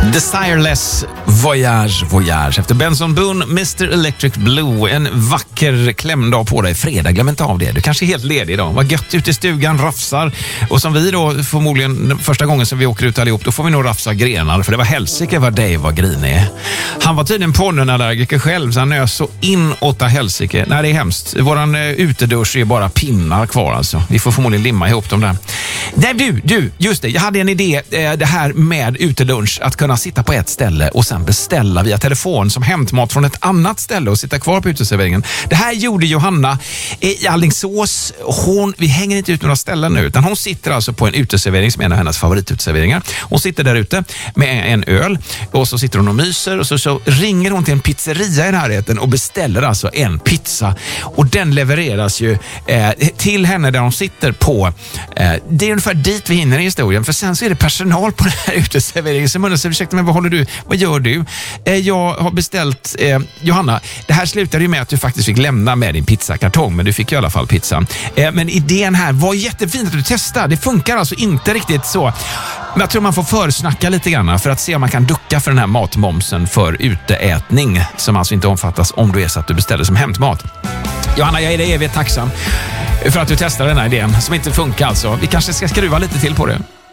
Desireless Voyage efter Benson Boone, Mr. Electric Blue. En vacker klämdag på dig. Fredag, glöm inte av det. Du kanske är helt ledig idag. Vad gött ute i stugan, rafsar. Och som vi då, förmodligen första gången som vi åker ut allihop, då får vi nog rafsa grenar. För det var helsike vad Dave var grinig. Han var tydligen pollenallergiker själv, så han nös så inåt helsike. Nej, det är hemskt. Våran utedusch är bara pinnar kvar alltså. Vi får förmodligen limma ihop dem där. Nej, du, just det. Jag hade en idé, det här med utelunch. Att kunna sitta på ett ställe och sen beställa via telefon som hämtmat från ett annat ställe och sitta kvar på uteserveringen. Det här gjorde Johanna i Alingsås. Vi hänger inte ut några ställen nu, utan hon sitter alltså på en uteservering som är en av hennes favorituteserveringar. Hon sitter där ute med en öl och så sitter hon och myser och så ringer hon till en pizzeria i närheten och beställer alltså en pizza. Och den levereras ju till henne där hon sitter på. Det är ungefär dit vi hinner i historien, för sen så är det personal på den här uteserveringen som undrar sig, ursäkta mig, vad gör du? Jag har beställt, Johanna, det här slutade ju med att du faktiskt fick lämna med din pizzakartong, men du fick i alla fall pizzan. Men idén här var jättefint att du testar. Det funkar alltså inte riktigt så. Men jag tror man får försnacka lite grann för att se om man kan ducka för den här matmomsen för uteätning, som alltså inte omfattas om du är så att du beställer som hämtmat. Johanna, jag är dig evigt tacksam för att du testar den här idén som inte funkar alltså. Vi kanske ska skruva lite till på det.